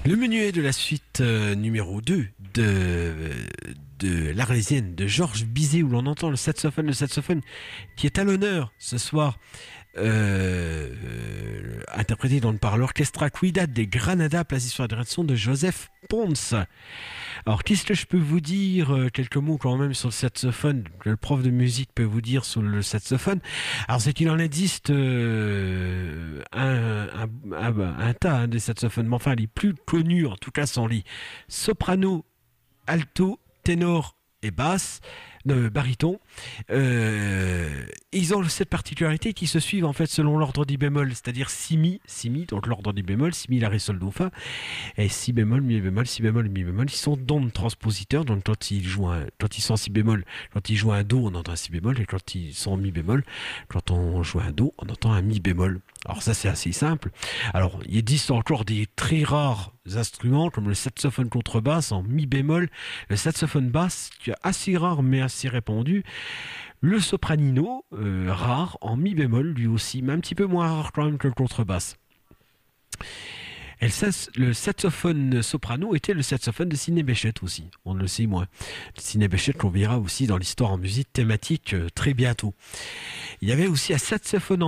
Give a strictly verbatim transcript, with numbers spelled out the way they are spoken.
Le menuet de la suite euh, numéro deux de, de l'Arlésienne de Georges Bizet, où l'on entend le saxophone, le saxophone qui est à l'honneur ce soir, euh, euh, interprété donc par l'Orchestra Cuidad de Granada, placé sur la direction de Joseph Pons. Alors, qu'est-ce que je peux vous dire? euh, Quelques mots quand même sur le saxophone, que le prof de musique peut vous dire sur le saxophone. Alors, c'est qu'il en existe euh, un, un, un, un tas hein, des saxophones, mais enfin, les plus connus, en tout cas, sont les soprano, alto, ténor et basse, euh, baryton. Euh, ils ont cette particularité qui se suivent en fait selon l'ordre du bémol, c'est-à-dire si mi, si mi, donc l'ordre du bémol, si mi, la ré, sol, do, fa, et si bémol, mi bémol, si bémol, mi bémol. Ils sont d'ondes transpositeurs, donc quand ils jouent, un, quand ils sont en si bémol, quand ils jouent un do, on entend un si bémol, et quand ils sont en mi bémol, quand on joue un do, on entend un mi bémol. Alors ça c'est assez simple. Alors il existe encore des très rares instruments comme le saxophone contrebasse en mi bémol, le saxophone basse qui est assez rare mais assez répandu, le sopranino euh, rare en mi bémol lui aussi, mais un petit peu moins rare quand même que le contrebasse. Et le, sax- le saxophone soprano était le saxophone de Sidney Bechet aussi, on le sait moins. Sidney Bechet qu'on verra aussi dans l'histoire en musique thématique euh, très bientôt. Il y avait aussi un saxophone